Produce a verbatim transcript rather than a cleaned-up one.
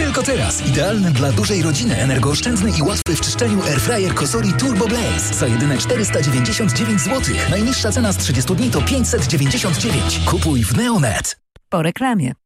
Tylko teraz. Idealny dla dużej rodziny, energooszczędny i łatwy w czyszczeniu airfryer Cosori Turbo Blaze. Za jedyne czterysta dziewięćdziesiąt dziewięć złotych. Najniższa cena z trzydziestu dni to pięćset dziewięćdziesiąt dziewięć. Kupuj w Neonet. Po reklamie.